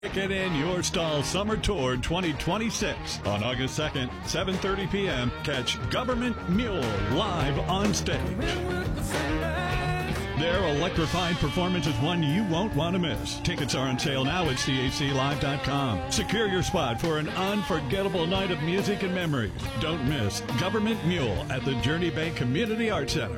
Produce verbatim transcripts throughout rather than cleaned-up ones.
Get in your stall summer tour twenty twenty-six. On August second, seven thirty p.m., catch Government Mule live on stage. Their electrified performance is one you won't want to miss. Tickets are on sale now at C A C live dot com. Secure your spot for an unforgettable night of music and memories. Don't miss Government Mule at the Journey Bay Community Arts Center.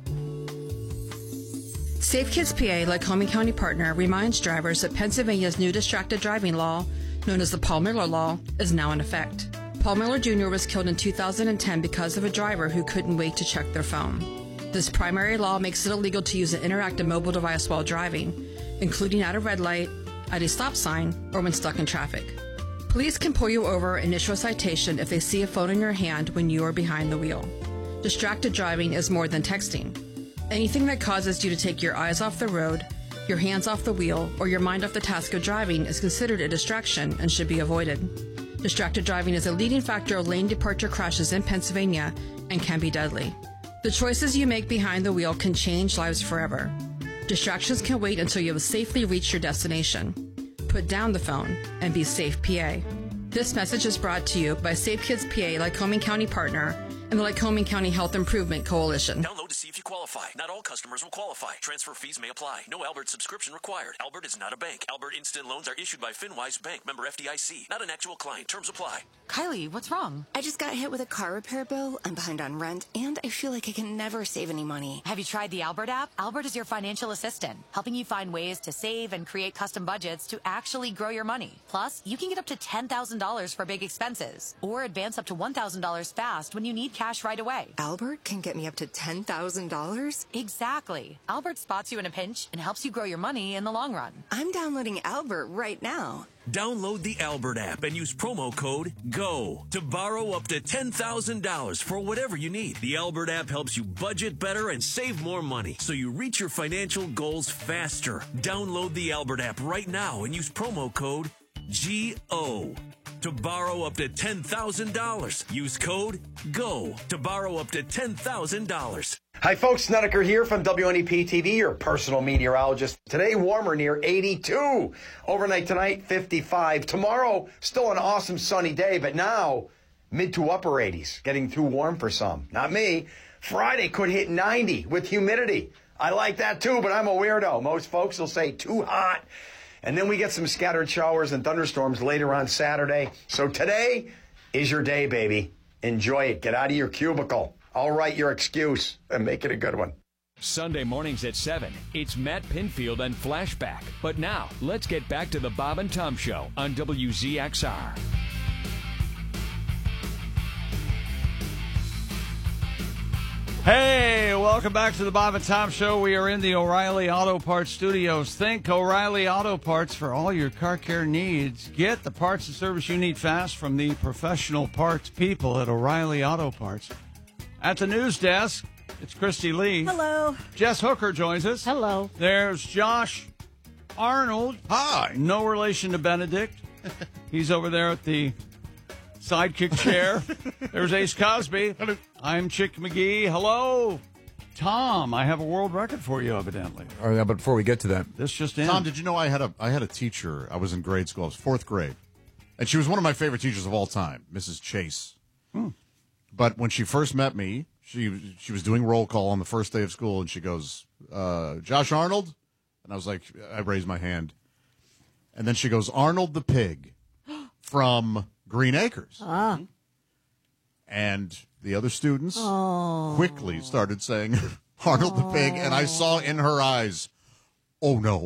Safe Kids P A, Lycoming County partner, reminds drivers that Pennsylvania's new distracted driving law, known as the Paul Miller Law, is now in effect. Paul Miller Junior was killed in two thousand ten because of a driver who couldn't wait to check their phone. This primary law makes it illegal to use an interactive mobile device while driving, including at a red light, at a stop sign, or when stuck in traffic. Police can pull you over and issue a citation if they see a phone in your hand when you are behind the wheel. Distracted driving is more than texting. Anything that causes you to take your eyes off the road, your hands off the wheel, or your mind off the task of driving is considered a distraction and should be avoided. Distracted driving is a leading factor of lane departure crashes in Pennsylvania and can be deadly. The choices you make behind the wheel can change lives forever. Distractions can wait until you have safely reached your destination. Put down the phone and be safe, P A. This message is brought to you by Safe Kids P A, Lycoming County partner, and the Lycoming County Health Improvement Coalition. Download to see if you qualify. Not all customers will qualify. Transfer fees may apply. No Albert subscription required. Albert is not a bank. Albert Instant Loans are issued by FinWise Bank, member F D I C. Not an actual client. Terms apply. Kylie, what's wrong? I just got hit with a car repair bill. I'm behind on rent, and I feel like I can never save any money. Have you tried the Albert app? Albert is your financial assistant, helping you find ways to save and create custom budgets to actually grow your money. Plus, you can get up to ten thousand dollars for big expenses, or advance up to one thousand dollars fast when you need cash right away. Albert can get me up to ten thousand dollars? Exactly. Albert spots you in a pinch and helps you grow your money in the long run. I'm downloading Albert right now. Download the Albert app and use promo code GO to borrow up to ten thousand dollars for whatever you need. The Albert app helps you budget better and save more money so you reach your financial goals faster. Download the Albert app right now and use promo code G O to borrow up to ten thousand dollars. Use code GO to borrow up to ten thousand dollars. Hi, folks. Snedeker here from W N E P T V, your personal meteorologist. Today, warmer near eighty-two. Overnight tonight, fifty-five. Tomorrow, still an awesome sunny day, but now mid to upper eighties. Getting too warm for some. Not me. Friday could hit ninety with humidity. I like that too, but I'm a weirdo. Most folks will say too hot. And then we get some scattered showers and thunderstorms later on Saturday. So today is your day, baby. Enjoy it. Get out of your cubicle. I'll write your excuse and make it a good one. Sunday mornings at seven, it's Matt Pinfield and Flashback. But now, let's get back to the Bob and Tom Show on W Z X R. Hey, welcome back to the Bob and Tom Show. We are in the O'Reilly Auto Parts studios. Think O'Reilly Auto Parts for all your car care needs. Get the parts and service you need fast from the professional parts people at O'Reilly Auto Parts. At the news desk, it's Christy Lee. Hello. Jess Hooker joins us. Hello. There's Josh Arnold. Hi. No relation to Benedict. He's over there at the sidekick chair. There's Ace Cosby. Hello. I'm Chick McGee. Hello. Tom, I have a world record for you, evidently. Oh, yeah, but before we get to that, This just in. Tom, did you know I had a I had a teacher? I was in grade school. I was fourth grade, and she was one of my favorite teachers of all time, Missus Chase. Hmm. But when she first met me, she she was doing roll call on the first day of school, and she goes, uh, "Josh Arnold," and I was like, I raised my hand, and then she goes, "Arnold the pig," from Green Acres. Ah. And the other students Oh. quickly started saying, Arnold the pig, and I saw in her eyes, oh no.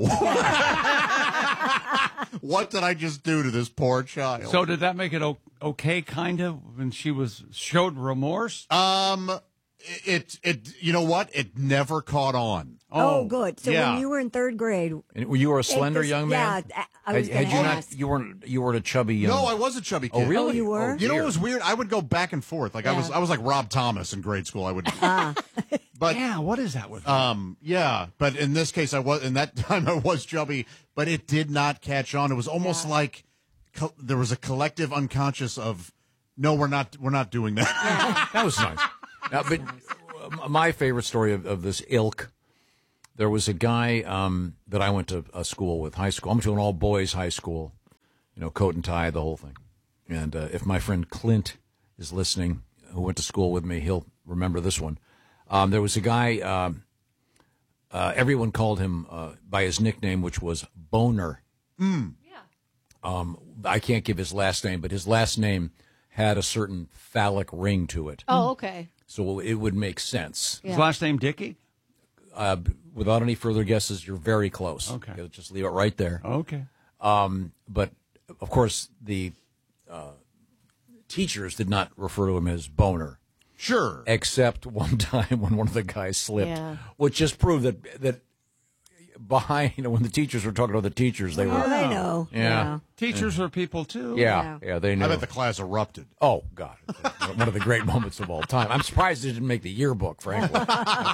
What did I just do to this poor child? So did that make it o- okay, kind of, when she was showed remorse? Um, it, it, you know what? It never caught on. Oh, good. So yeah. when you were in third grade, And you were a take slender this- young man. Yeah, I was had, going had to you ask. not? You weren't. You were a chubby young. No, I was a chubby kid. Oh, really? Oh, you were? You know dear. what was weird? I would go back and forth. Like I was, Yeah. I was like Rob Thomas in grade school. I would, Ah. but Yeah, what is that with her? Um, yeah, but in this case, I was in that time I was chubby, but it did not catch on. It was almost Yeah. like co- there was a collective unconscious of, no, we're not, we're not doing that. That was nice. Now, but uh, my favorite story of, of this ilk, there was a guy um, that I went to a school with, high school. I went to an all boys high school, you know, coat and tie, the whole thing. And uh, if my friend Clint is listening, who went to school with me, he'll remember this one. Um, there was a guy, um, uh, everyone called him uh, by his nickname, which was Boner. Mm. Um, I can't give his last name, but his last name had a certain phallic ring to it. Oh, okay. So it would make sense. His last name Dickey? Uh, without any further guesses, you're very close. Okay. You'll just leave it right there. Okay. Um, but, of course, the uh, teachers did not refer to him as Boner. Sure. Except one time when one of the guys slipped, Yeah. which just proved that that behind, you know, when the teachers were talking to the teachers, they were. Oh, they know. Yeah. Yeah. Teachers are people, too. Yeah, yeah, they knew. I bet the class erupted. Oh, God. One of the great moments of all time. I'm surprised it didn't make the yearbook, frankly. But,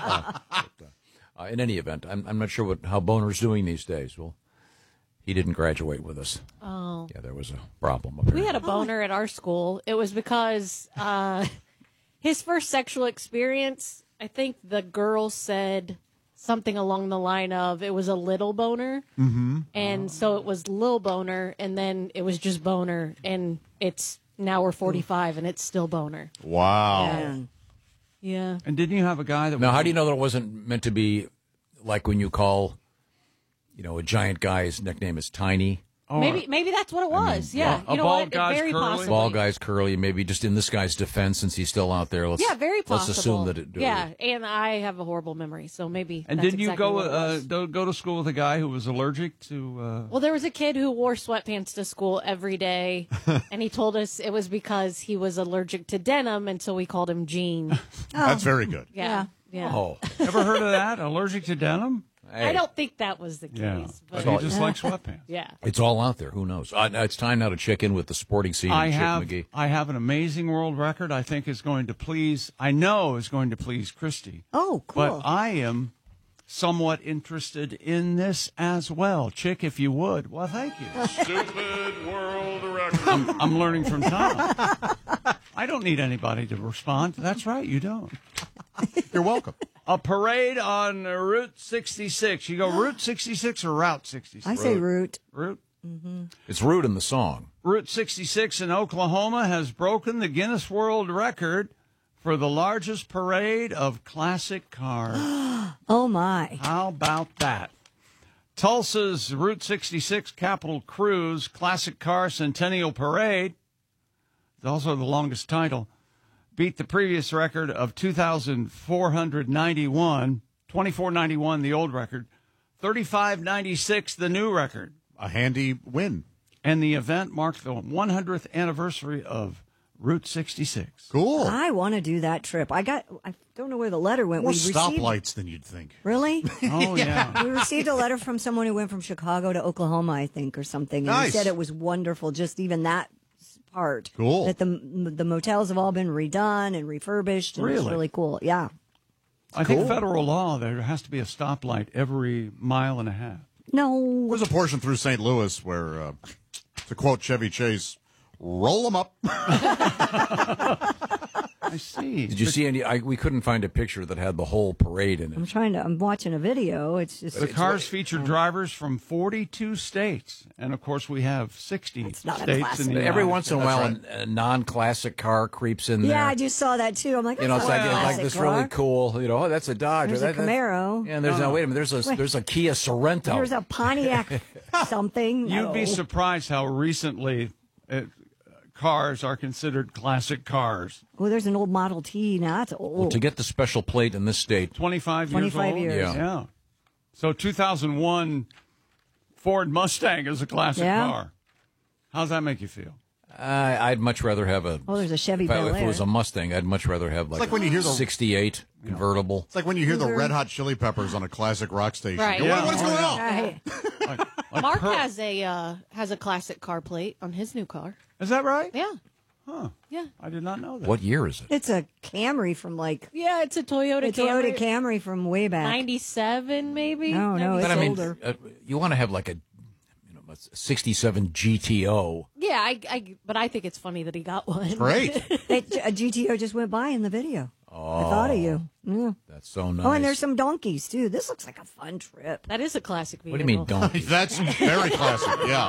uh, in any event, I'm, I'm not sure what how Boner's doing these days. Well, he didn't graduate with us. Oh. Yeah, there was a problem. Apparently. We had a boner at our school. It was because uh, his first sexual experience, I think the girl said something along the line of it was a little boner. Mm-hmm. And so it was Lil Boner, and then it was just Boner, and it's now we're forty-five, and it's still Boner. Wow. Yeah. Yeah. And didn't you have a guy that Now, was how do you know that it wasn't meant to be like when you call, you know, a giant guy, his nickname is Tiny? Oh, Maybe maybe that's what it was. yeah. a You know bald what? guy's Very curly? possibly. Ball guy's curly, maybe just in this guy's defense, since he's still out there. Let's, Yeah, very possible. Let's assume that it. Yeah, and I have a horrible memory, so maybe. And that's didn't you exactly go what it uh, was. do- go to school with a guy who was allergic to? Uh... Well, there was a kid who wore sweatpants to school every day, and he told us it was because he was allergic to denim, and so we called him Gene. That's very good. Yeah, yeah. Oh, Ever heard of that? Allergic to denim? I don't think that was the case. Yeah. But So you just like sweatpants. yeah. It's all out there. Who knows? Uh, it's time now to check in with the sporting scene. I and Chip have McGee. I have an amazing world record. I think is going to please. I know is going to please Christy. Oh, cool. But I am somewhat interested in this as well. Chick, if you would. Well, thank you. Stupid world record. I'm, I'm learning from Tom. I don't need anybody to respond. That's right, you don't. You're welcome. A parade on Route sixty-six. You go Route sixty-six or Route sixty-six? I say root. Route. It's rude in the song. Route sixty-six in Oklahoma has broken the Guinness World Record for the largest parade of classic cars. Oh, my. How about that? Tulsa's Route sixty-six Capitol Cruise Classic Car Centennial Parade, it's also the longest title, beat the previous record of two thousand four hundred ninety-one, twenty-four ninety-one, the old record, thirty-five ninety-six, the new record. A handy win. And the event marked the one hundredth anniversary of Route sixty-six. Cool. I want to do that trip. I got, I don't know where the letter went. More we received, stoplights than you'd think. Really? Oh, yeah. We received a letter from someone who went from Chicago to Oklahoma, I think, or something. And Nice. he said it was wonderful, just even that part. Cool. That the the motels have all been redone and refurbished, and it's Really? really cool. Yeah. I think federal law, there has to be a stoplight every mile and a half. No. There's a portion through Saint Louis where, uh, to quote Chevy Chase, roll them up. I see. Did you see any? I, we couldn't find a picture that had the whole parade in I'm it. trying to, I'm watching a video. It's just. The cars feature drivers from forty-two states, and of course we have sixty not a states in classic. the Every United once in a States. while, a, a non-classic car creeps in there. Yeah, I just saw that too. I'm like, You know, it's that's like, not a it's like classic this car. really cool. You know, oh, that's a Dodge. There's or a that, that- Camaro. Yeah, and there's no. Wait a minute. There's a Wait. there's a Kia Sorento. There's a Pontiac something. You'd be No. surprised how recently uh, cars are considered classic cars. Oh, there's an old Model T now. That's old. Well, to get the special plate in this state, twenty-five, twenty-five years old? years. Yeah. Yeah. So two thousand one Ford Mustang is a classic Yeah. car. How's that make you feel? I, I'd much rather have a. Oh, there's a Chevy If, I- Bel if it Air. was a Mustang, I'd much rather have like, like when you hear the- sixty-eight convertible. It's like when you hear the Cougar. Red Hot Chili Peppers on a classic rock station. Right. You go, Yeah. What's going on? Right. Like, like Mark Pearl- has a uh, has a classic car plate on his new car. Is that right? Yeah. Huh. Yeah. I did not know that. What year is it? It's a Camry from like Yeah, it's a Toyota a Toyota Camry. Camry from way back. ninety-seven maybe? No, no, But it's I mean, older. uh, you want to have like a, you know, a sixty-seven G T O. Yeah, I, I but I think it's funny that he got one. Great. It, a G T O just went by in the video. I thought of you. Yeah. That's so nice. Oh, and there's some donkeys too. This looks like a fun trip. That is a classic vehicle. What do you mean, donkey? That's very classic, yeah.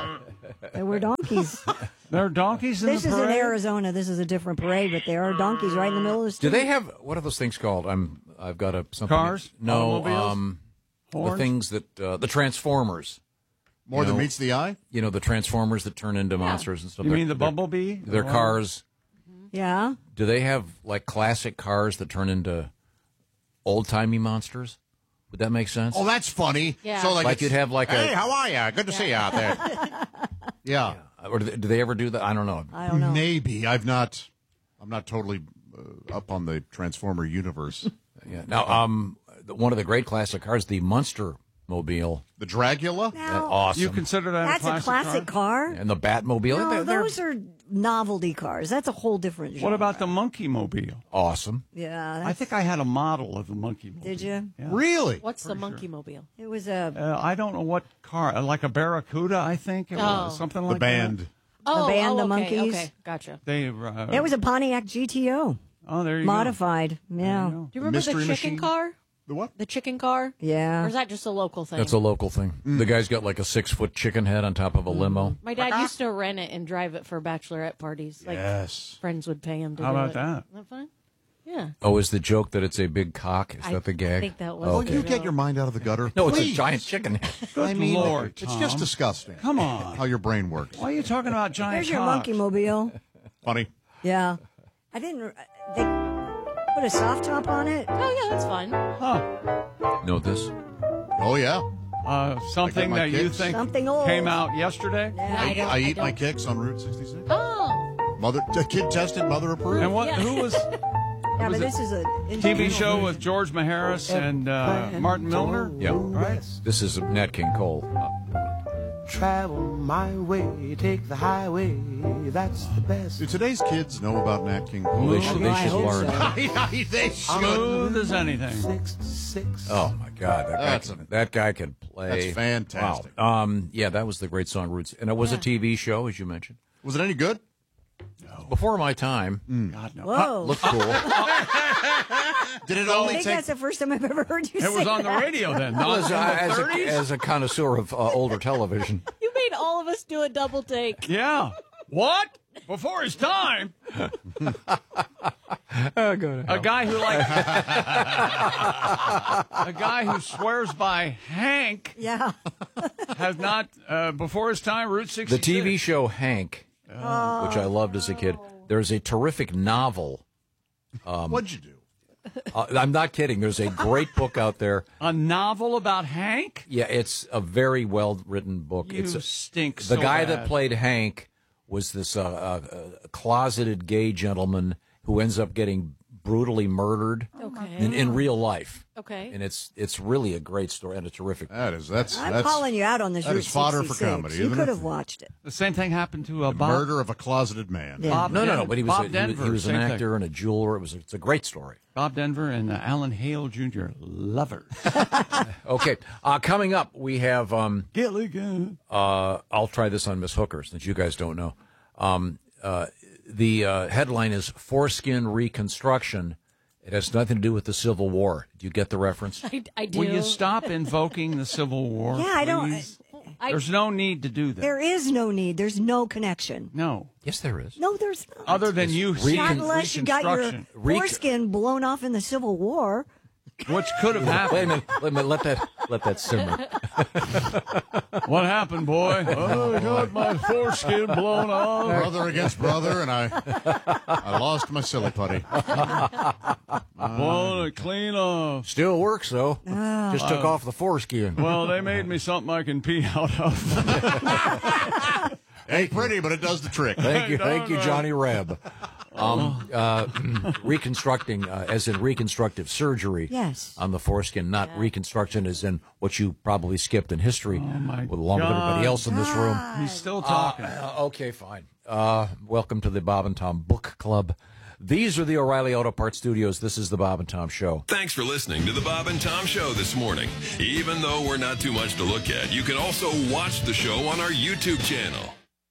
There were donkeys. There are donkeys in This the is parade? in Arizona. This is a different parade, but there are donkeys right in the middle of the street. Do they have what are those things called? I'm I've got a something. Cars? No, Automobiles? um, the Horns? things that uh, the Transformers. More You than know, meets the eye? You know the Transformers that turn into monsters and stuff. You They're- mean the they're- Bumblebee? Their The cars. Yeah. Do they have like classic cars that turn into old timey monsters? Would that make sense? Oh, that's funny. Yeah. So like, Like it's, you'd have like a- hey, how are you? Good to see you out there. Yeah. Or do they, do they ever do that? I don't know. I don't know. Maybe. I've not, I'm not totally uh, up on the Transformer universe. Yeah. Now, um, the- one of the great classic cars, the Munster Mobile. The Dragula? Now, Awesome. You consider that that's a a classic, classic car. and the Batmobile. No, They're- they're those are novelty cars. That's a whole different genre. What about the Monkey Mobile? awesome. Yeah. I that's- think I had a model of the Monkey Mobile. Did you? Yeah. Really? What's the monkey mobile? It was a Uh, I don't know what car, uh, like a Barracuda, I think it was, Oh. something The like band. that. Oh, band, oh, the okay, Monkeys. Okay, gotcha. They, uh, it was a Pontiac G T O. oh, there you Modified. Yeah. go. Do you remember the Mystery chicken Machine? car? The what? The chicken car? Yeah. Or is that just a local thing? That's a local thing. Mm. The guy's got like a six foot chicken head on top of a limo. My dad used to rent it and drive it for bachelorette parties. Like Yes. friends would pay him to How do about it. that? Isn't that fun? Yeah. Oh, is the joke that it's a big cock? Is I that the gag? think that was Oh, the you joke. get your mind out of the gutter. No, it's Please. a giant chicken head. Good I mean, Lord, it's Tom. just disgusting. Come on. How your brain works. Why are you talking about giant There's your cocks? monkey mobile. Funny. Yeah. I didn't. They put a soft top on it. Oh, yeah, that's fun. Huh. Know this? Oh, yeah. Uh, something my that you kicks. think Something old. came out yesterday? Yeah. I don't- I eat don't- my kicks on Route sixty-six. Oh. Mother, the kid tested, mother approved. And what? Yeah. Who was Yeah, but this is a T V show with George Maharis and uh, Martin Milner? Yeah. Right. This is Nat King Cole. Travel my way, take the highway, that's the best. Do today's kids know about Nat King Cole? They should, they I should hope learn. so. Yeah, they should. Smooth as anything. Six, six. Oh my God, that guy, That's can, a- that guy can play. That's fantastic. Wow. Um, yeah, that was the great song Roots, and it was a T V show, as you mentioned. Was it any good? Before my time, God, no. Whoa. looked cool. Did it I only think take? that's the first time I've ever heard you It say was on the that. radio then. Well, Not as, in a, the as, a, thirties? as a connoisseur of uh, older television, You made all of us do a double take. Yeah. What? Before his time? A guy who like a guy who swears by Hank Yeah. has not uh, before his time. Route sixty-six. the T V show Hank, Oh. which I loved as a kid. There's a terrific novel. Um, What'd you do? Uh, I'm not kidding. There's a great book out there. A novel about Hank. Yeah, it's a very well written book. You it's a, stink. The so guy bad. that played Hank was this uh, uh, closeted gay gentleman who ends up getting brutally murdered Okay. in, in real life. Okay. And it's it's really a great story and a terrific. That is that's I'm that's calling you out on this that Route is fodder for sixty-six. comedy, You isn't could it? have watched it. The same thing happened to a the Bob, murder of a closeted man. Yeah. Bob No, no, no. Den- But he was Bob a, he was- Denver. he was an same thing. actor and a jeweler. It was it's a great story. Bob Denver and uh, Alan Hale Junior Lovers. Okay, uh, coming up we have. Um, Gilligan. Uh, I'll try this on Miss Hooker since you guys don't know. Um, uh, the uh, headline is Foreskin Reconstruction. It has nothing to do with the Civil War. Do you get the reference? I, I do. Will you stop invoking the Civil War? Yeah, I don't- please? I- There's no need to do that. There is no need. There's no connection. No. Yes, there is. No, there's not. Other than you Recon- seeing Not unless you got your Reconstruction, Rec- foreskin blown off in the Civil War. which could have Wait a happened. minute. Let, me, let that let that simmer. What happened, boy? Oh, I got my foreskin blown off. Brother against brother, and I I lost my silly putty. Want to clean off. Still works though. Oh. Just took off the foreskin. Well, they made me something I can pee out of. Ain't pretty, but it does the trick. Thank you, thank you, No, no. Johnny Reb. Um, uh, reconstructing, uh, as in reconstructive surgery. Yes. On the foreskin, not reconstruction as in what you probably skipped in history, my along with everybody God. else in this room. He's still talking. Uh, okay, fine. Uh, welcome to the Bob and Tom Book Club. These are the O'Reilly Auto Parts Studios. This is the Bob and Tom Show. Thanks for listening to the Bob and Tom Show this morning. Even though we're not too much to look at, you can also watch the show on our YouTube channel.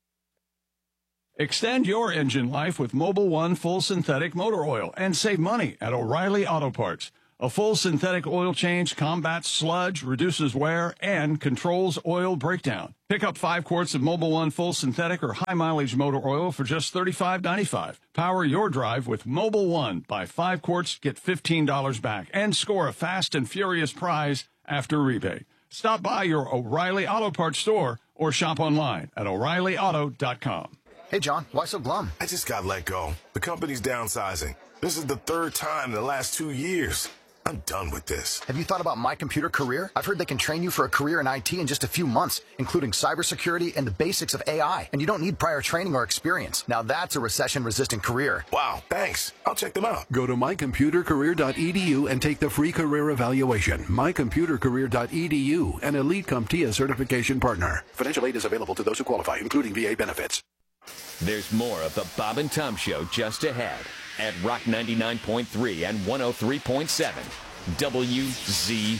Extend your engine life with Mobile One Full Synthetic Motor Oil and save money at O'Reilly Auto Parts. A full synthetic oil change combats sludge, reduces wear, and controls oil breakdown. Pick up five quarts of Mobil One full synthetic or high-mileage motor oil for just thirty-five ninety-five. Power your drive with Mobil One. Buy five quarts, get fifteen dollars back, and score a fast and furious prize after rebate. Stop by your O'Reilly Auto Parts store or shop online at O'Reilly Auto dot com. Hey, John, why so glum? I just got let go. The company's downsizing. This is the third time in the last two years. I'm done with this. Have you thought about My Computer Career? I've heard they can train you for a career in I T in just a few months, including cybersecurity and the basics of A I. And you don't need prior training or experience. Now that's a recession-resistant career. Wow, thanks. I'll check them out. Go to my computer career dot e d u and take the free career evaluation. my computer career dot e d u, an Elite CompTIA certification partner. Financial aid is available to those who qualify, including V A benefits. There's more of the Bob and Tom Show just ahead at Rock ninety-nine point three and one oh three point seven W Z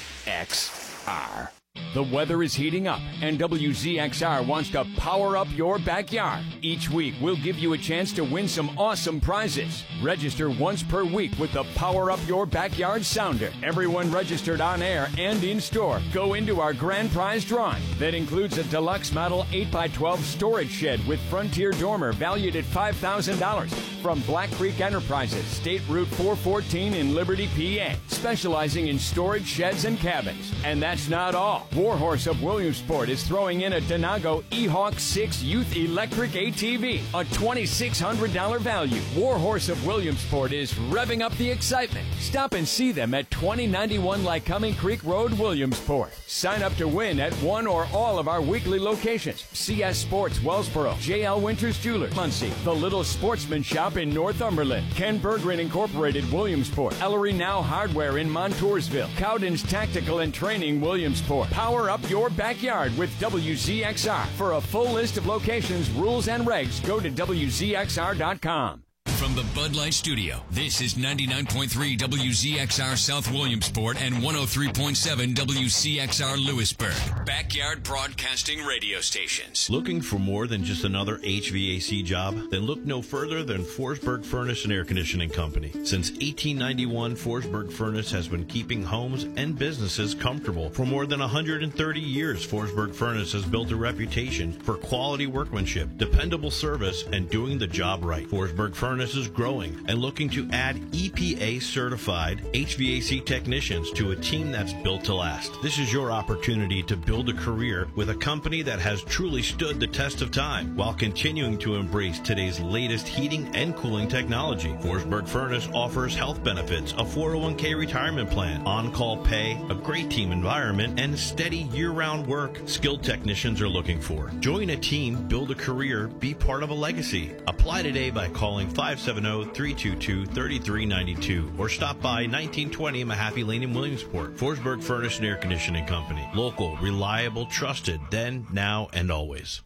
X R. The weather is heating up, and W Z X R wants to power up your backyard. Each week, we'll give you a chance to win some awesome prizes. Register once per week with the Power Up Your Backyard Sounder. Everyone registered on air and in store go into our grand prize drawing. That includes a deluxe model eight by twelve storage shed with Frontier Dormer valued at five thousand dollars from Black Creek Enterprises, State Route four fourteen in Liberty, P A, specializing in storage sheds and cabins. And that's not all. Warhorse of Williamsport is throwing in a Denago E-Hawk six Youth Electric A T V, a twenty-six hundred dollars value. Warhorse of Williamsport is revving up the excitement. Stop and see them at twenty ninety-one Lycoming Creek Road, Williamsport. Sign up to win at one or all of our weekly locations. C S Sports, Wellsboro, J L Winters Jewelers, Muncie, The Little Sportsman Shop in Northumberland, Ken Berggren Incorporated, Williamsport, Ellery Now Hardware in Montoursville, Cowden's Tactical and Training, Williamsport. Power up your backyard with W Z X R. For a full list of locations, rules, and regs, go to W Z X R dot com. From the Bud Light Studio, this is ninety-nine point three W Z X R South Williamsport and one oh three point seven W C X R Lewisburg. Backyard Broadcasting Radio Stations. Looking for more than just another H V A C job? Then look no further than Forsberg Furnace and Air Conditioning Company. Since eighteen ninety-one, Forsberg Furnace has been keeping homes and businesses comfortable. For more than one hundred thirty years, Forsberg Furnace has built a reputation for quality workmanship, dependable service, and doing the job right. Forsberg Furnace is growing and looking to add E P A-certified H V A C technicians to a team that's built to last. This is your opportunity to build a career with a company that has truly stood the test of time while continuing to embrace today's latest heating and cooling technology. Forsberg Furnace offers health benefits, a four oh one k retirement plan, on-call pay, a great team environment, and steady year-round work skilled technicians are looking for. Join a team, build a career, be part of a legacy. Apply today by calling five seven zero, three two two, three three nine two or stop by nineteen twenty Mahaffey Lane in Williamsport. Forsberg Furnace and Air Conditioning Company. Local, reliable, trusted, then, now, and always.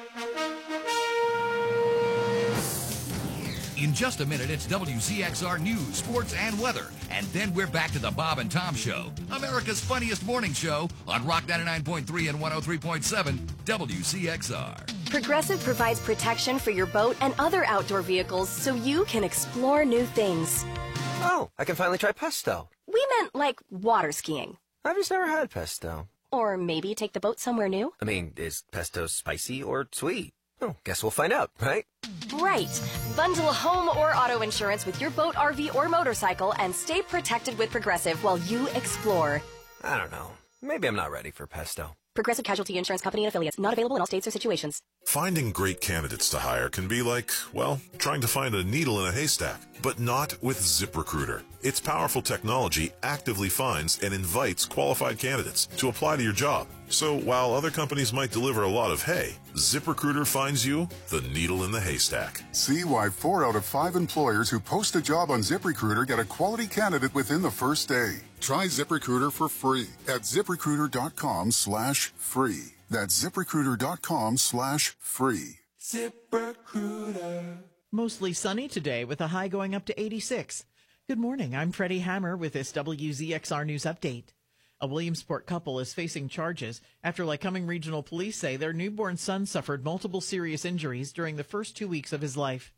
In just a minute, it's W Z X R News, Sports, and Weather. And then we're back to the Bob and Tom Show, America's funniest morning show on Rock ninety-nine point three and one oh three point seven W C X R. Progressive provides protection for your boat and other outdoor vehicles so you can explore new things. Oh, I can finally try pesto. We meant like water skiing. I've just never had pesto. Or maybe take the boat somewhere new. I mean, is pesto spicy or sweet? Oh, guess we'll find out, right? Right. Bundle home or auto insurance with your boat, R V, or motorcycle and stay protected with Progressive while you explore. I don't know. Maybe I'm not ready for pesto. Progressive Casualty Insurance Company and affiliates. Not available in all states or situations. Finding great candidates to hire can be like, well, trying to find a needle in a haystack. But not with ZipRecruiter. Its powerful technology actively finds and invites qualified candidates to apply to your job. So while other companies might deliver a lot of hay, ZipRecruiter finds you the needle in the haystack. See why four out of five employers who post a job on ZipRecruiter get a quality candidate within the first day. Try ZipRecruiter for free at ZipRecruiter.com slash free. That's ZipRecruiter.com slash free. ZipRecruiter. Mostly sunny today with a high going up to eighty-six. Good morning. I'm Freddie Hammer with this W Z X R News Update. A Williamsport couple is facing charges after Lycoming Regional Police say their newborn son suffered multiple serious injuries during the first two weeks of his life.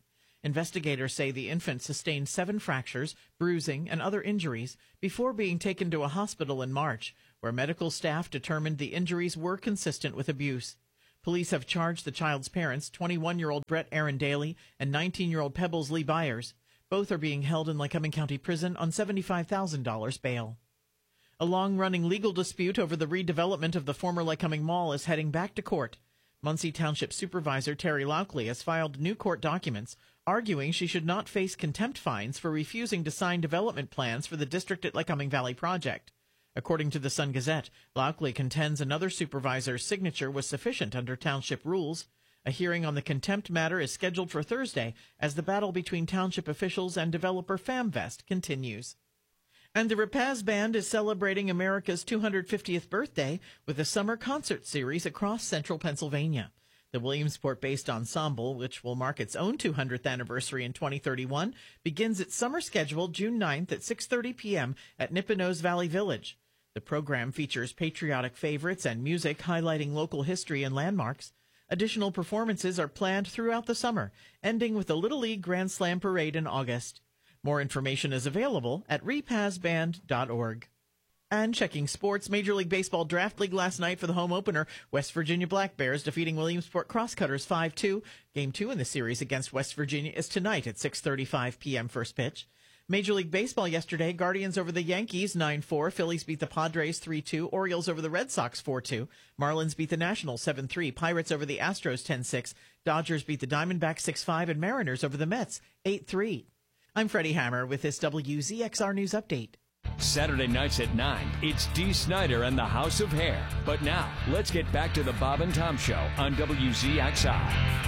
Investigators say the infant sustained seven fractures, bruising, and other injuries before being taken to a hospital in March, where medical staff determined the injuries were consistent with abuse. Police have charged the child's parents, twenty-one-year-old Brett Aaron Daly and nineteen-year-old Pebbles Lee Byers. Both are being held in Lycoming County Prison on seventy-five thousand dollars bail. A long-running legal dispute over the redevelopment of the former Lycoming Mall is heading back to court. Muncie Township Supervisor Terry Lauckley has filed new court documents arguing she should not face contempt fines for refusing to sign development plans for the District at Lycoming Valley project. According to the Sun-Gazette, Lauckley contends another supervisor's signature was sufficient under township rules. A hearing on the contempt matter is scheduled for Thursday as the battle between township officials and developer FamVest continues. And the Rapaz Band is celebrating America's two hundred fiftieth birthday with a summer concert series across central Pennsylvania. The Williamsport-based ensemble, which will mark its own two hundredth anniversary in twenty thirty-one, begins its summer schedule June ninth at six thirty p.m. at Nippenose Valley Village. The program features patriotic favorites and music highlighting local history and landmarks. Additional performances are planned throughout the summer, ending with a Little League Grand Slam parade in August. More information is available at repaz band dot org. And checking sports, Major League Baseball Draft League last night for the home opener. West Virginia Black Bears defeating Williamsport Crosscutters five two. Game two in the series against West Virginia is tonight at six thirty-five p.m. first pitch. Major League Baseball yesterday, Guardians over the Yankees nine four. Phillies beat the Padres three two. Orioles over the Red Sox four two. Marlins beat the Nationals seven three. Pirates over the Astros ten six. Dodgers beat the Diamondbacks six five. And Mariners over the Mets eight three. I'm Freddie Hammer with this W Z X R News Update. Saturday nights at nine, it's Dee Snider and the House of Hair. But now, let's get back to the Bob and Tom Show on W Z X R.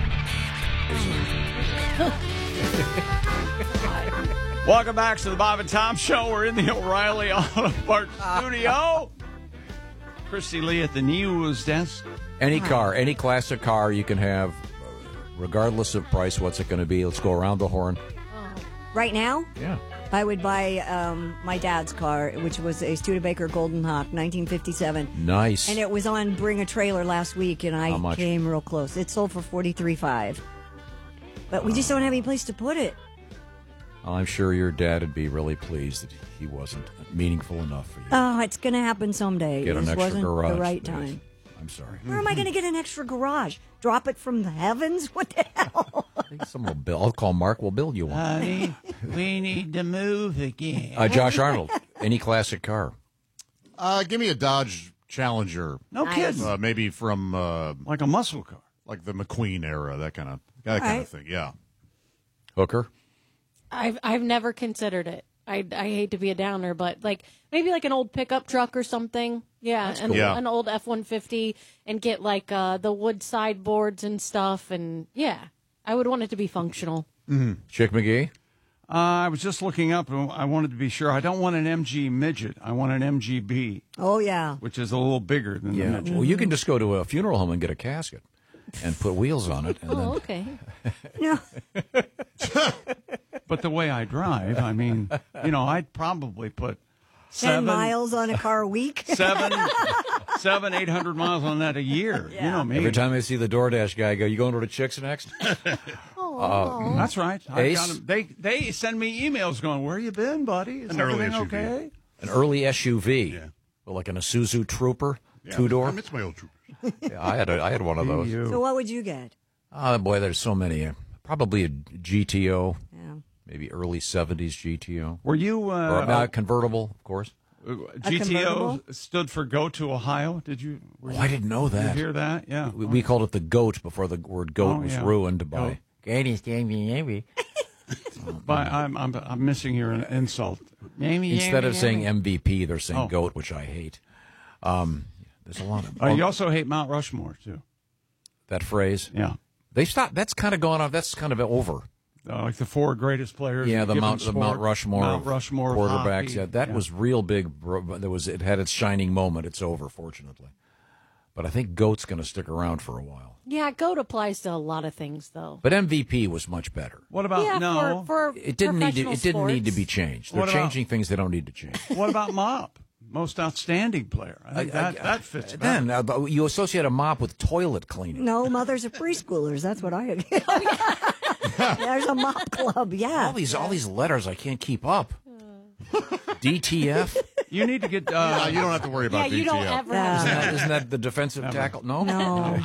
Welcome back to the Bob and Tom Show. We're in the O'Reilly Auto Parts studio. Christy Lee at the news desk. Any car, any classic car you can have, regardless of price, what's it going to be? Let's go around the horn. Right now? Yeah. I would buy um, my dad's car, which was a Studebaker Golden Hawk, nineteen fifty-seven. Nice. And it was on Bring a Trailer last week, and I How much? came real close. It sold for forty-three five. But we just don't have any place to put it. I'm sure your dad would be really pleased that he wasn't meaningful enough for you. Oh, it's going to happen someday. Get It an just extra wasn't garage the right space. time. I'm sorry. Where am I going to get an extra garage? Drop it from the heavens? What the hell? Someone will build. I'll call Mark. We'll build you one. Honey, we need to move again. Uh, Josh Arnold, any classic car? Uh, give me a Dodge Challenger. No Nice. kidding. Uh, maybe from uh, like a muscle car, like the McQueen era, that kind of that All kind right. of thing. Yeah. Hooker. I've I've never considered it. I I hate to be a downer, but like maybe like an old pickup truck or something. Yeah, That's an, cool. Yeah. an old F one fifty and get like uh, the wood sideboards and stuff. And yeah, I would want it to be functional. Mm-hmm. Chick McGee. Uh, I was just looking up, and I wanted to be sure. I don't want an M G midget. I want an M G B. Oh, yeah. Which is a little bigger than the Yeah. midget. Well, you can just go to a funeral home and get a casket and put wheels on it. And Oh, then okay. No. But the way I drive, I mean, you know, I'd probably put Ten seven, miles on a car a week? seven, seven, eight hundred miles on that a year. You know me. Every time I see the DoorDash guy, I go, "You going to the Chicks next?" uh, That's right. I Ace? got 'em. They they send me emails going, "Where you been, buddy? Is An early everything S U V. okay?" An early S U V, yeah. Well, like an Isuzu Trooper, Yeah, two door. I miss my old Troopers. Yeah, I had a, I had one of those. So what would you get? Oh boy, there's so many. Uh, Probably a G T O. Yeah. Maybe early seventies G T O. Were you uh, or, uh, convertible, of course? G T O stood for Go to Ohio. Did you? were Oh, you- I didn't know did that. You hear that? Yeah. We, we called it the goat before the word goat Oh, was yeah. ruined by. Goat. But I'm I'm I'm missing here an insult. Instead of saying M V P, they're saying Oh. goat, which I hate. Um, there's a lot of Uh, you also hate Mount Rushmore too. that phrase. Yeah. They stopped. That's kind of gone off. That's kind of over. Uh, like the four greatest players. Yeah, in the given Mount the sport. Mount Rushmore, Mount of Rushmore of quarterbacks. hockey. Yeah, that was real big. bro- There was it had its shining moment. It's over, fortunately. But I think goat's going to stick around for a while. Yeah, GOAT applies to a lot of things, though. But M V P was much better. What about yeah, no? For, for It didn't need to. professional It didn't need to sports. be changed. They're What about- changing things they don't need to change. What about Mop? Most outstanding player. I think that, that fits better. Then uh, but you associate a mop with toilet cleaning. No, mothers of preschoolers. That's what I There's a mop club. Yeah. All these all these letters, I can't keep up. D T F. You need to get. Uh, Yeah, you don't have to worry about Yeah, you D T F. don't ever Yeah. have Isn't to. that, isn't that the defensive tackle? No. No.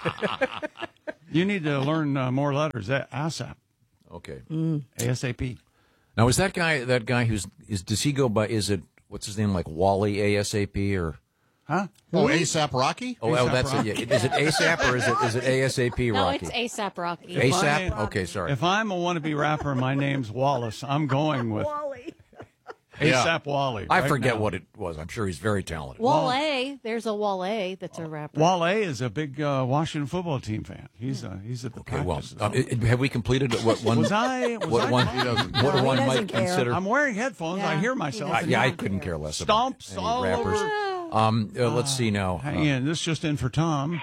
You need to learn uh, more letters. That ASAP. Okay. ASAP. Now, is that guy that guy who's is does he go by? Is it what's his name? Like Wally ASAP or? Huh? Oh, ASAP Rocky? Oh, well, A$AP that's Rocky. it. Yeah. Is it ASAP or is it is it ASAP No, Rocky? it's ASAP Rocky. ASAP. I- Okay, sorry. If I'm a wannabe rapper, my name's Wallace. I'm going with Wally. ASAP Wally. I right forget now. what it was. I'm sure he's very talented. Wale, there's a Wale that's a rapper. Wale is a big uh, Washington football team fan. He's a he's at the Okay, well, practices. um, it- have we completed what one? Was I- was what I- one? He doesn't- What No, he one doesn't might care. consider? I'm wearing headphones. I hear myself. I, yeah, I couldn't care less about Stomps any all rappers. over. Um, uh, let's see now. Hang Uh, in. This is just in for Tom.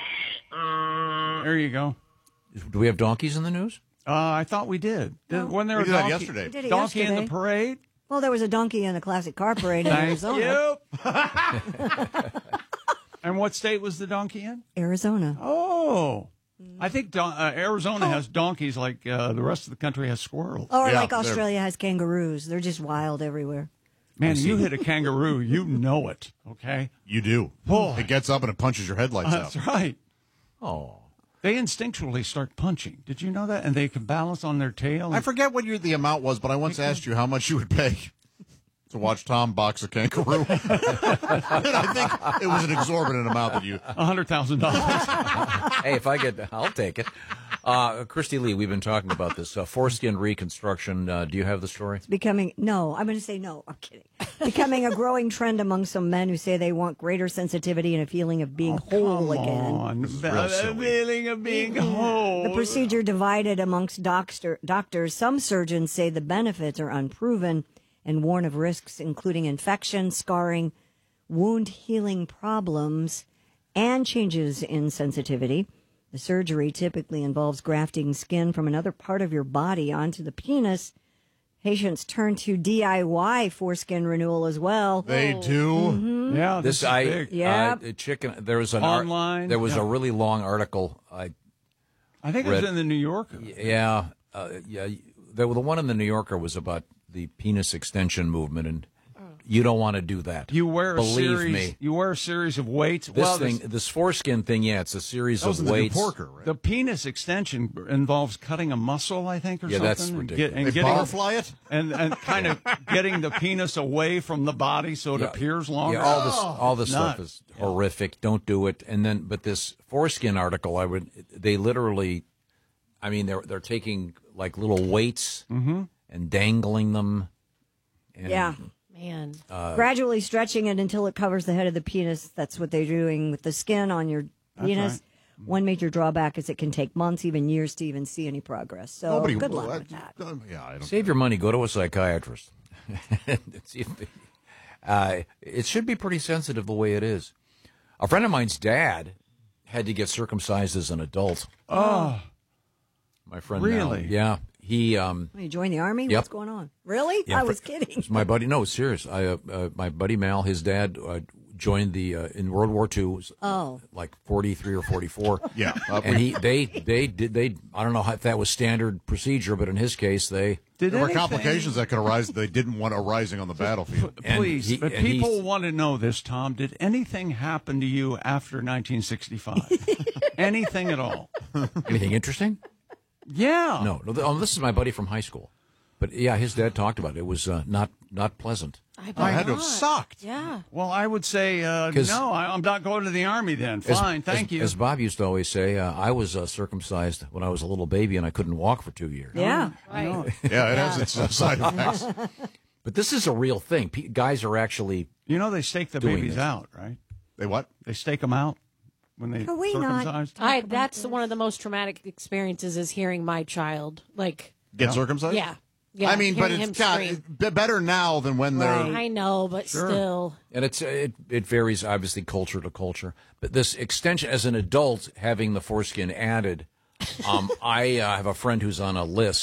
There you go. do we have donkeys in the news? Uh, I thought we did. Did when there We was did that donkey, yesterday. We did it donkey in yesterday. the parade. Well, there was a donkey in the classic car parade in Thank Arizona. you. And what state was the donkey in? Arizona. Oh, I think don- uh, Arizona has donkeys like uh, the rest of the country has squirrels. Or Yeah, like they're- Australia has kangaroos. They're just wild everywhere. Man, you hit a kangaroo, you know it. Okay, You do. Boy. It gets up and it punches your headlights that's out. right. Oh, They instinctually start punching. Did you know that? And they can balance on their tail. I forget what your, the amount was, but I once asked you how much you would pay to watch Tom box a kangaroo. And I think it was an exorbitant amount that you. A hundred thousand dollars. hey, if I get, I'll take it. Uh, Christy Lee, we've been talking about this uh, foreskin reconstruction. Uh, do you have the story? Becoming, no, I'm going to say no. I'm kidding. Becoming a growing trend among some men who say they want greater sensitivity and a feeling of being whole again. On, real silly. feeling of being whole. The procedure divided amongst doctor, doctors. Some surgeons say the benefits are unproven and warn of risks, including infection, scarring, wound healing problems, and changes in sensitivity. The surgery typically involves grafting skin from another part of your body onto the penis. Patients turn to D I Y foreskin renewal as well. They do. Mhm. Yeah, This this, I is big. Yep. uh, chicken. There was an ar- Online, there was yeah. a really long article. I I think it read- was in the New Yorker. yeah uh, yeah. The, the one in the New Yorker was about the penis extension movement, and you don't want to do that. You wear a Believe series. me. You wear a series of weights. This well, thing, this- this foreskin thing, yeah, it's a series That was of in the New weights. Porker, right? the penis extension involves cutting a muscle, I think, or Yeah, something. that's and ridiculous. and They getting, butterfly it? and and kind of getting the penis away from the body so it Yeah. appears longer. Yeah, all this, all this stuff nuts. is horrific. Don't do it. And then, but this foreskin article, I would, they literally, I mean, they're they're taking like little weights and dangling them. And, Yeah. Man. Uh, Gradually stretching it until it covers the head of the penis. That's what they're doing with the skin on your penis. right. One major drawback is it can take months, even years, to even see any progress. So Nobody good will. luck I- with that. um, Yeah, I don't. Save your money. Go to a psychiatrist. See if they- uh, it should be pretty sensitive the way it is. A friend of mine's dad had to get circumcised as an adult. Oh, My friend, Really? Mal. Yeah, he. Um, You join the army? Yep. What's going on? Really? Yeah, I was for- kidding. my buddy, no, serious. I, uh, uh, my buddy Mal, his dad uh, joined the uh, in World War Two. Was, Oh. like forty-three or forty-four. Yeah, uh, and he they they did they. I don't know if that was standard procedure, but in his case, they did There were anything- complications that could arise that they didn't want arising on the battlefield. And Please, he- but and people he's- want to know this, Tom. Did anything happen to you after nineteen sixty-five? Anything at all? anything interesting. Yeah. No, no. th- Oh, this is my buddy from high school, but yeah, his dad talked about it. It was uh, not not pleasant. I, I had to have bet not. sucked. Yeah. Well, I would say uh, 'Cause- no. I, I'm not going to the army then. As- Fine, thank as, you. As Bob used to always say, uh, I was uh, circumcised when I was a little baby and I couldn't walk for two years. Yeah. Right. Yeah, it has its uh, side effects. But this is a real thing. P- guys are actually You know they stake the doing babies this. out, right? They what? They stake them out when they Can we not circumcised. talk I about that's this? one of the most traumatic experiences is hearing my child like Get circumcised? yeah. Yeah, I mean, but hearing it's him God, scream. it's better now than when they're. Right. I know, but Sure. still. And it's it, it varies obviously culture to culture. But this extension, as an adult, having the foreskin added, um, I uh, have a friend who's on a list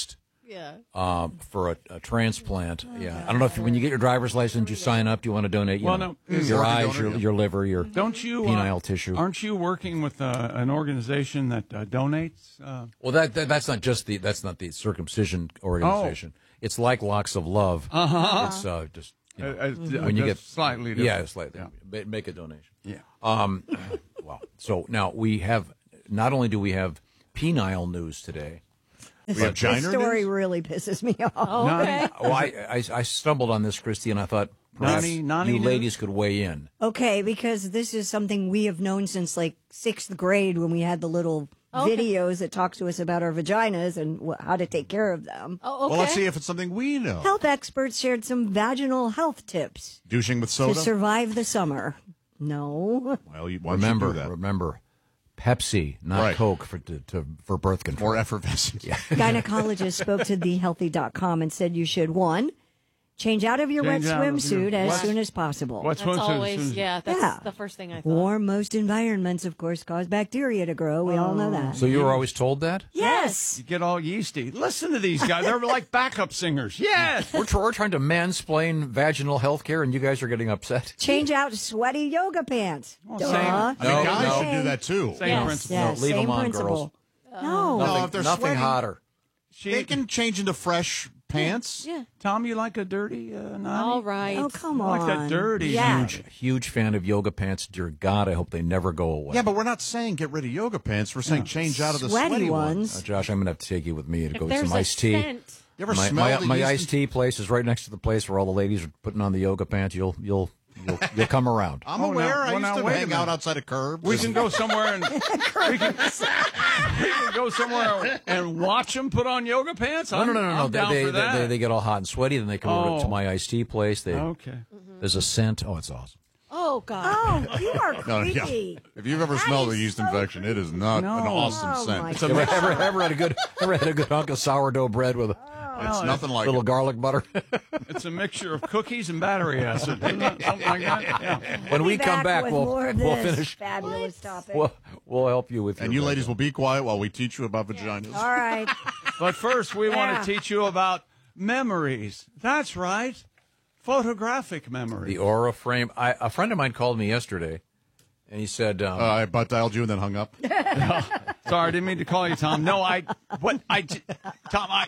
Yeah. Uh, for a, a transplant. Yeah. I don't know if when you get your driver's license, you sign up. Do you want to donate you Well, know, no. your Organ eyes, donor, your, yeah. your liver, your Don't you penile uh, tissue? Aren't you working with uh, an organization that uh, donates? Uh, Well, that, that that's not just the that's not the circumcision organization. It's like Locks of Love. Uh-huh. It's uh, just you know, Uh, uh, when you get just slightly different. yeah, slightly. Yeah. Ma- Make a donation. Yeah. Um. Well, so now we have. Not only do we have penile news today, This, we have this story really pisses me off. Okay. Well, I, I I stumbled on this, Christy, and I thought perhaps Nani- Nani you news? ladies could weigh in. Okay, because this is something we have known since like sixth grade when we had the little Okay. videos that talk to us about our vaginas and wh- how to take care of them. Oh, Well, let's see if it's something we know. Health experts shared some vaginal health tips Douching with to soda? survive the summer. No. Well, you, why don't you Remember, do that? remember, Pepsi, not Right. Coke, for to, to for birth control. More effervescent. Yeah. Gynecologist spoke to the healthy dot com and said you should, one, change out of your Change wet out of your- swimsuit as What? soon as possible. What That's swimsuit as always, soon as- yeah, that's Yeah. the first thing I thought. Warm, most environments, of course, cause bacteria to grow. We all know that. So you were always told that? Yes. You get all yeasty. Listen to these guys. They're like backup singers. Yes. We're, tr- we're trying to mansplain vaginal health care, and you guys are getting upset. Change out sweaty yoga pants. Duh. same- I mean, No, guys no. should do that too. Same Yes, principle. yes, No, leave same them on, principle. girls. No. No, Nothing, if they're nothing sweating- hotter. She, They can change into fresh pants. Yeah. Tom, you like a dirty uh, Nani? All right. Oh, come I on. like that dirty. Yeah. Huge, huge fan of yoga pants. Dear God, I hope they never go away. Yeah, but we're not saying get rid of yoga pants. We're saying change out of the Sweaty sweaty ones. Uh, Josh, I'm going to have to take you with me to If go get there's some a iced tea. scent, You ever my smell my, the my yeast- iced tea place is right next to the place where all the ladies are putting on the yoga pants. You'll you'll you'll, you'll come around. I'm Oh, aware. now- I well, used now, to wait a hang out minute. outside of curbs. We can go somewhere and we can, we can go somewhere and watch them put on yoga pants. No, I'm, no, no, no, no. I'm They, down they, for that. they, they get all hot and sweaty, then they come over Oh. to my iced tea place. They, Okay. There's a scent. Oh, it's awesome. oh God, Oh, you are No, yeah. creepy. If you've ever smelled a yeast infection, it is not No. an awesome Oh, scent. my It's, Ever, ever, ever had a good ever had a good hunk of sourdough bread with a it's nothing like little it. garlic butter? It's a mixture of cookies and battery acid. Isn't it? Something like that. Yeah. When we Be come back, with we'll more of we'll this finish. fabulous topic. We'll, we'll help you with. And your you ladies bread. will be quiet while we teach you about vaginas. All right. But first, we Yeah. want to teach you about memories. That's right. Photographic memories. The Aura frame. I, a friend of mine called me yesterday, and he said, um, Uh, I butt dialed you and then hung up. Sorry, I didn't mean to call you Tom. No, I. What? I. j- Tom, I.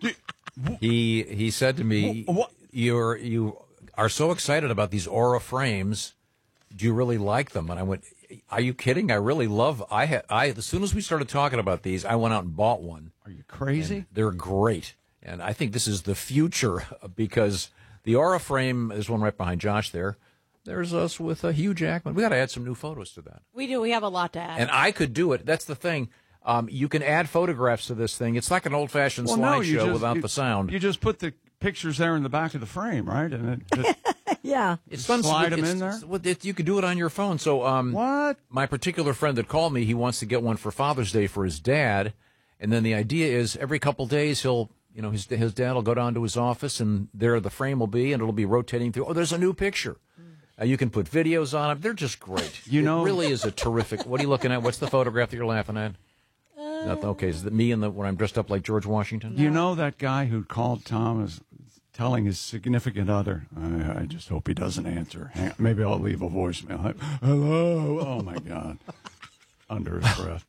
he he said to me, Wh- what? "You're you are so excited about these Aura frames. Do you really like them?" And I went, "Are you kidding? I really love. I had I as soon as we started talking about these, I went out and bought one. Are you crazy? And they're great, and I think this is the future because the Aura frame. There's one right behind Josh there. There's us with a Hugh Jackman. We got to add some new photos to that. we do. We have a lot to add. And I could do it. That's the thing. Um, you can add photographs to this thing. It's like an old-fashioned Well, no, you slideshow just- without you- the sound. You just put the pictures there in the back of the frame, right? And it, it, Yeah. It's Slide fun. them it's, in there? it's- well, it- you can do it on your phone. So, um, what? my particular friend that called me, he wants to get one for Father's Day for his dad, and then the idea is every couple days he'll, you know, his his dad will go down to his office, and there the frame will be, and it'll be rotating through. Oh, there's a new picture. Uh, you can put videos on them. They're just great. You it know- really is a terrific. What are you looking at? What's the photograph that you're laughing at? Nothing. Okay, is it me and the when I'm dressed up like George Washington? You know that guy who called Tom is telling his significant other, I, I just hope he doesn't answer. Hang- Maybe I'll leave a voicemail. Like, hello. Oh, my God. Under his breath.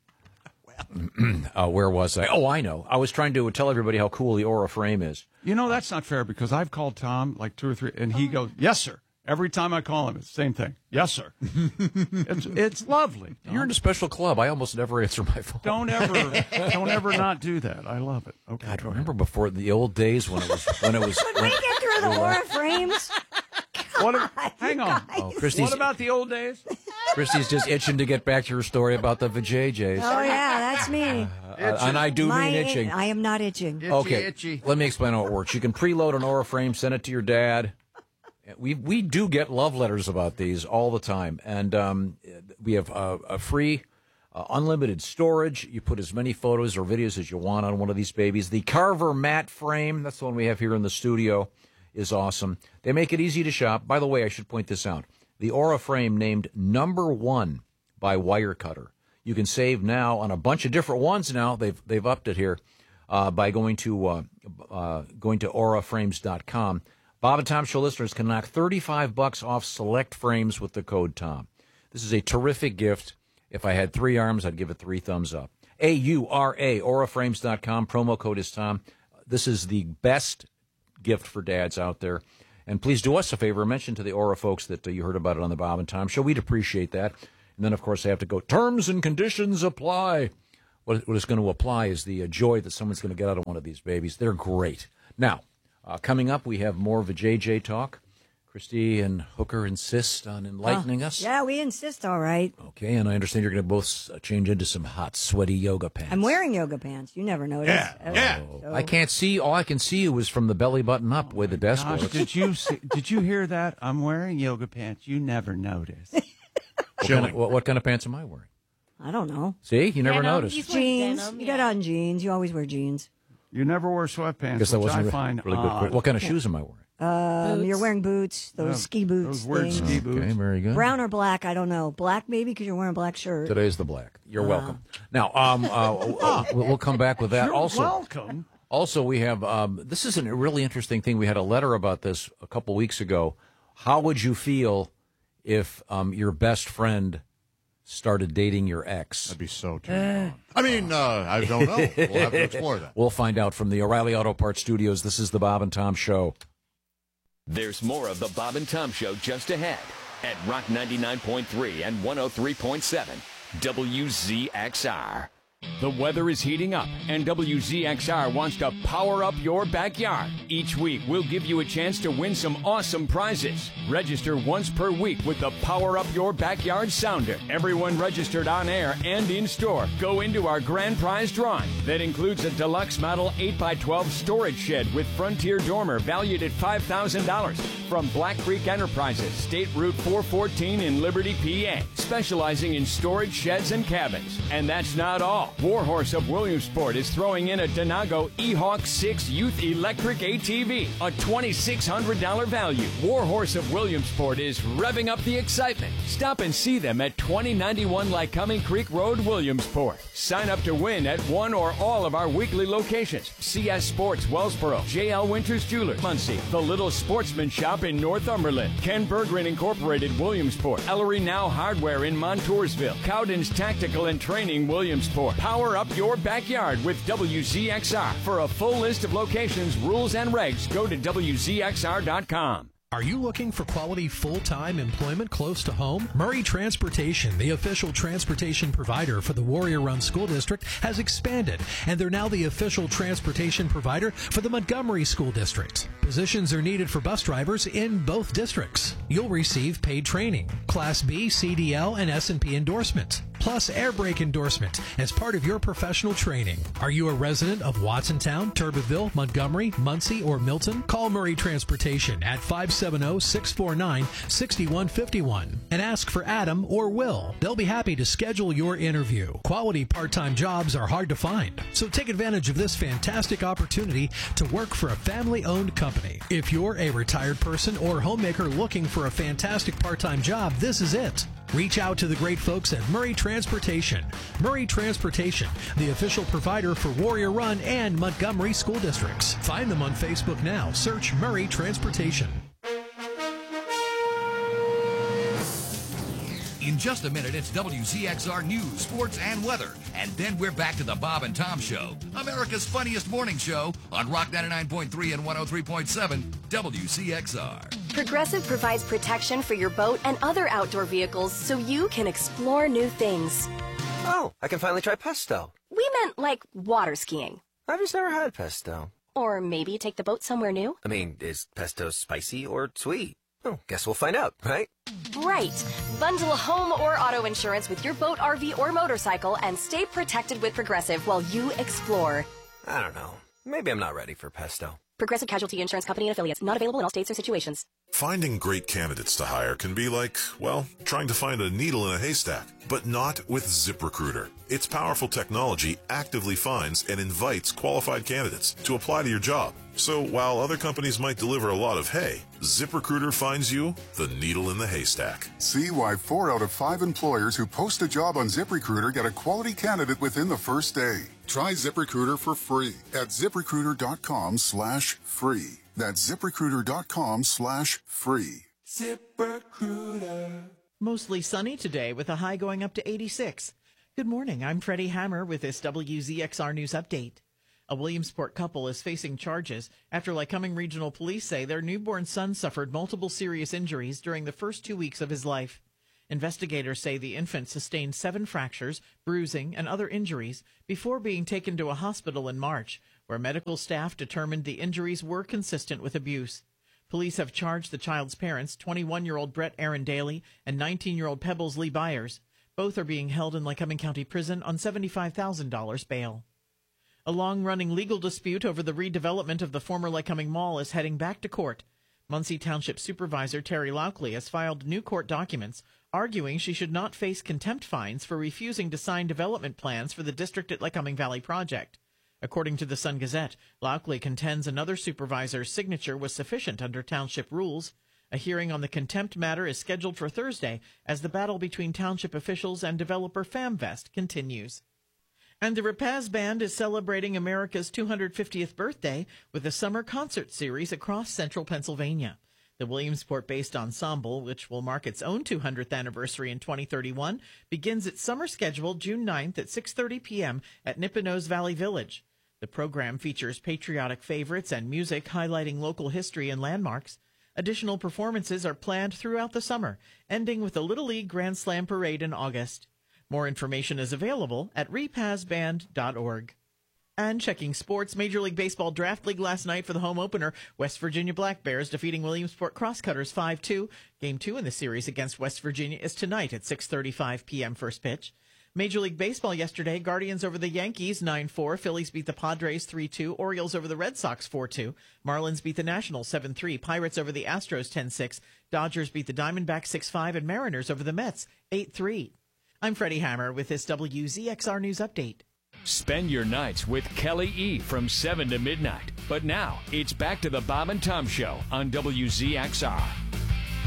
uh, where was I? Oh, I know. I was trying to tell everybody how cool the Aura frame is. You know, that's not fair because I've called Tom like two or three, and he goes, yes, sir. Every time I call him, it's the same thing. Yes, sir. it's, it's lovely. Tom. You're in a special club. I almost never answer my phone. Don't ever, don't ever not do that. I love it. Okay. God, remember before the old days when it was when it was. When we get through the Aura frames. What a, hang on. Oh, Christy's, What about the old days? Christy's just itching to get back to her story about the vajayjays. Oh, yeah, that's me. Uh, and I do My, mean itching. I am not itching. okay, itchy. let me explain how it works. You can preload an Aura frame, send it to your dad. We we do get love letters about these all the time, and um, we have a, a free, uh, unlimited storage. You put as many photos or videos as you want on one of these babies. The Carver matte frame, that's the one we have here in the studio, is awesome. They make it easy to shop. By the way, I should point this out. The Aura frame named number one by Wirecutter. You can save now on a bunch of different ones now. They've they've upped it here. uh, by going to uh, uh, going to aura frames dot com. Bob and Tom Show listeners can knock thirty-five bucks off select frames with the code Tom. This is a terrific gift. If I had three arms, I'd give it three thumbs up. A U R A, aura frames dot com. Promo code is Tom. This is the best gift for dads out there. And please do us a favor. Mention to the Aura folks that uh, you heard about it on the Bob and Tom Show. We'd appreciate that. And then, of course, they have to go, terms and conditions apply. What, what is going to apply is the uh, joy that someone's going to get out of one of these babies. They're great. Now, uh, coming up, we have more of a J J talk. Christy and Hooker insist on enlightening Uh, us. Yeah, we insist, all right. Okay, and I understand you're going to both uh, change into some hot, sweaty yoga pants. I'm wearing yoga pants. You never noticed. Yeah, yeah. Oh, I can't see. All I can see was from the belly button up where the desk Gosh, was. did you see, did you hear that? I'm wearing yoga pants. You never noticed. What kind, of, what, what kind of pants am I wearing? I don't know. See, you never Denim. noticed. He's jeans. Denim, you got on jeans. You always wear jeans. You never wear sweatpants, I guess that which wasn't I re- find really odd. good. What kind of shoes am I wearing? Um, you're wearing boots, those Yeah, ski boots. those weird things. ski boots. Okay, very good. Brown or black? I don't know. Black maybe because you're wearing a black shirt. Today's the black. You're Ah. welcome. Now, um, uh, we'll, we'll come back with that. You're also, welcome. Also, we have um, this is a really interesting thing. We had a letter about this a couple weeks ago. How would you feel if um, your best friend started dating your ex? That'd be so terrible. I mean, uh, I don't know. We'll have to explore that. We'll find out from the O'Reilly Auto Parts Studios. This is the Bob and Tom Show. There's more of the Bob and Tom Show just ahead at Rock ninety-nine point three and one oh three point seven W Z X R. The weather is heating up, and W Z X R wants to power up your backyard. Each week, we'll give you a chance to win some awesome prizes. Register once per week with the Power Up Your Backyard Sounder. Everyone registered on air and in store go into our grand prize drawing. That includes a deluxe model eight by twelve storage shed with Frontier Dormer valued at five thousand dollars from Black Creek Enterprises, State Route four fourteen in Liberty, P A, specializing in storage sheds and cabins. And that's not all. Warhorse of Williamsport is throwing in a Denago E-Hawk six Youth Electric A T V, a twenty-six hundred dollars value. Warhorse of Williamsport is revving up the excitement. Stop and see them at twenty ninety-one Lycoming Creek Road, Williamsport. Sign up to win at one or all of our weekly locations. C S Sports, Wellsboro, J L Winters Jewelers, Muncie, The Little Sportsman Shop in Northumberland, Ken Berggren Incorporated, Williamsport, Ellery Now Hardware in Montoursville, Cowden's Tactical and Training, Williamsport. Power up your backyard with W Z X R. For a full list of locations, rules, and regs, go to W Z X R dot com. Are you looking for quality full-time employment close to home? Murray Transportation, the official transportation provider for the Warrior Run School District, has expanded, and they're now the official transportation provider for the Montgomery School District. Positions are needed for bus drivers in both districts. You'll receive paid training, Class B, C D L, and S and P endorsement, plus air brake endorsement as part of your professional training. Are you a resident of Watsontown, Turbeville, Montgomery, Muncie, or Milton? Call Murray Transportation at five seven zero, six four nine, six one five one and ask for Adam or Will. They'll be happy to schedule your interview. Quality part-time jobs are hard to find, so take advantage of this fantastic opportunity to work for a family-owned company. If you're a retired person or homemaker looking for a fantastic part-time job, this is it. Reach out to the great folks at Murray Transportation. Murray Transportation, the official provider for Warrior Run and Montgomery school districts. Find them on Facebook now. Search Murray Transportation. In just a minute, it's W Z X R News, Sports, and Weather. And then we're back to the Bob and Tom Show, America's funniest morning show on Rock ninety-nine point three and one oh three point seven W C X R. Progressive provides protection for your boat and other outdoor vehicles so you can explore new things. Oh, I can finally try pesto. We meant like water skiing. I've just never had pesto. Or maybe take the boat somewhere new. I mean, is pesto spicy or sweet? Oh, guess we'll find out, right? Right. Bundle home or auto insurance with your boat, R V, or motorcycle and stay protected with Progressive while you explore. I don't know. Maybe I'm not ready for pesto. Progressive Casualty Insurance Company and Affiliates. Not available in all states or situations. Finding great candidates to hire can be like, well, trying to find a needle in a haystack, but not with ZipRecruiter. Its powerful technology actively finds and invites qualified candidates to apply to your job. So while other companies might deliver a lot of hay, ZipRecruiter finds you the needle in the haystack. See why four out of five employers who post a job on ZipRecruiter get a quality candidate within the first day. Try ZipRecruiter for free at ZipRecruiter.com slash free. That's ZipRecruiter.com slash free. ZipRecruiter. Mostly sunny today with a high going up to eighty-six. Good morning. I'm Freddie Hammer with this W Z X R News Update. A Williamsport couple is facing charges after Lycoming Regional Police say their newborn son suffered multiple serious injuries during the first two weeks of his life. Investigators say the infant sustained seven fractures, bruising, and other injuries before being taken to a hospital in March, where medical staff determined the injuries were consistent with abuse. Police have charged the child's parents, twenty-one-year-old Brett Aaron Daly and nineteen-year-old Pebbles Lee Byers. Both are being held in Lycoming County Prison on seventy-five thousand dollars bail. A long-running legal dispute over the redevelopment of the former Lycoming Mall is heading back to court. Muncie Township Supervisor Terry Lauckley has filed new court documents arguing she should not face contempt fines for refusing to sign development plans for the District at Lycoming Valley project. According to the Sun-Gazette, Lauckley contends another supervisor's signature was sufficient under township rules. A hearing on the contempt matter is scheduled for Thursday as the battle between township officials and developer FamVest continues. And the Rapaz Band is celebrating America's two hundred fiftieth birthday with a summer concert series across central Pennsylvania. The Williamsport-based ensemble, which will mark its own two hundredth anniversary in twenty thirty-one, begins its summer schedule June ninth at six thirty p.m. at Nippenose Valley Village. The program features patriotic favorites and music highlighting local history and landmarks. Additional performances are planned throughout the summer, ending with a Little League Grand Slam parade in August. More information is available at repaz band dot org. And checking sports, Major League Baseball Draft League last night for the home opener, West Virginia Black Bears defeating Williamsport Crosscutters five two. Game two in the series against West Virginia is tonight at six thirty-five p.m. first pitch. Major League Baseball yesterday, Guardians over the Yankees nine four, Phillies beat the Padres three two, Orioles over the Red Sox four two, Marlins beat the Nationals seven three, Pirates over the Astros ten six, Dodgers beat the Diamondbacks six five, and Mariners over the Mets eight three. I'm Freddie Hammer with this W Z X R News Update. Spend your nights with Kelly E. from seven to midnight. But now, it's back to the Bob and Tom Show on W Z X R.